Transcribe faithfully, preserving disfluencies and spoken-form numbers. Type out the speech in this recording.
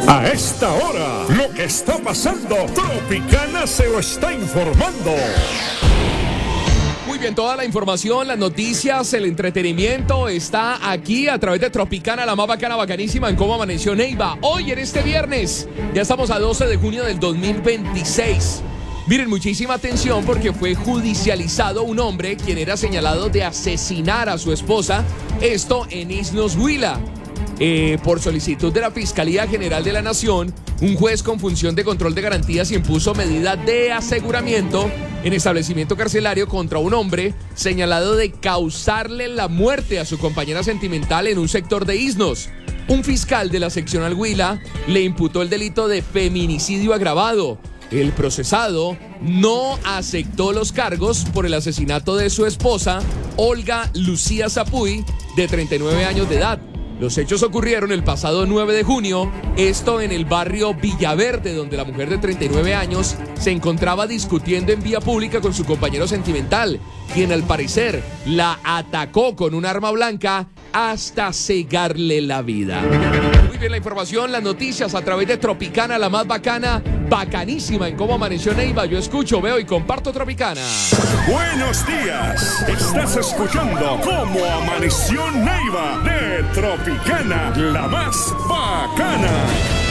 A esta hora, lo que está pasando, Tropicana se lo está informando. Muy bien, toda la información, las noticias, el entretenimiento está aquí a través de Tropicana, la más bacana, bacanísima en cómo amaneció Neiva. Hoy, en este viernes, ya estamos a doce de junio del dos mil veintiséis. Miren, muchísima atención porque fue judicializado un hombre quien era señalado de asesinar a su esposa, esto en Isnos Huila. Eh, por solicitud de la Fiscalía General de la Nación, un juez con función de control de garantías impuso medida de aseguramiento en establecimiento carcelario contra un hombre señalado de causarle la muerte a su compañera sentimental en un sector de Isnos. Un fiscal de la seccional Huila le imputó el delito de feminicidio agravado. El procesado no aceptó los cargos por el asesinato de su esposa, Olga Lucía Zapuy, de treinta y nueve años de edad. Los hechos ocurrieron el pasado nueve de junio, esto en el barrio Villaverde, donde la mujer de treinta y nueve años se encontraba discutiendo en vía pública con su compañero sentimental, quien al parecer la atacó con un arma blanca hasta cegarle la vida. Muy bien, la información, las noticias a través de Tropicana, la más bacana, bacanísima en cómo amaneció Neiva. Yo escucho, veo y comparto Tropicana. Buenos días, estás escuchando Cómo Amaneció Neiva de Tropicana, la más bacana.